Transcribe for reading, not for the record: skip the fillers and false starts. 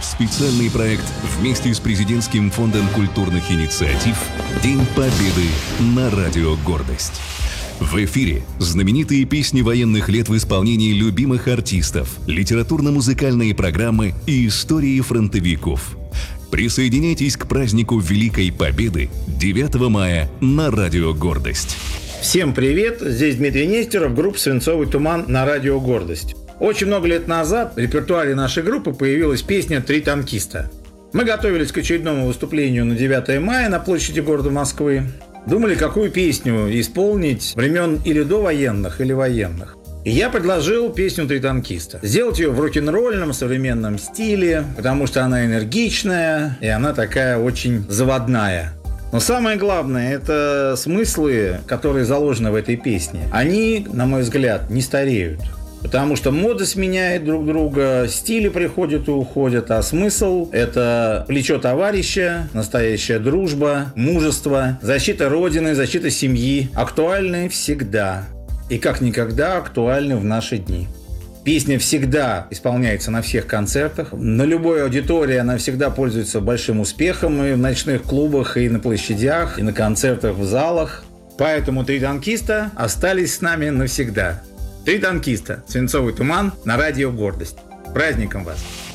Специальный проект вместе с Президентским фондом культурных инициатив «День Победы» на Радио Гордость. В эфире знаменитые песни военных лет в исполнении любимых артистов, литературно-музыкальные программы и истории фронтовиков. Присоединяйтесь к празднику Великой Победы 9 мая на Радио Гордость. Всем привет! Здесь Дмитрий Нестеров, группа «Свинцовый туман» на Радио Гордость. Очень много лет назад в репертуаре нашей группы появилась песня «Три танкиста». Мы готовились к очередному выступлению на 9 мая на площади города Москвы. Думали, какую песню исполнить времен или довоенных, или военных. И я предложил песню «Три танкиста». Сделать ее в рок-н-ролльном современном стиле, потому что она энергичная, и она такая очень заводная. Но самое главное, это смыслы, которые заложены в этой песне. Они, на мой взгляд, не стареют. Потому что мода сменяет друг друга, стили приходят и уходят, а смысл – это плечо товарища, настоящая дружба, мужество, защита Родины, защита семьи. Актуальны всегда. И как никогда актуальны в наши дни. Песня всегда исполняется на всех концертах. На любой аудитории она всегда пользуется большим успехом и в ночных клубах, и на площадях, и на концертах в залах. Поэтому «Три танкиста» остались с нами навсегда. «Три танкиста», «Свинцовый туман» на Радио Гордость. Праздником вас!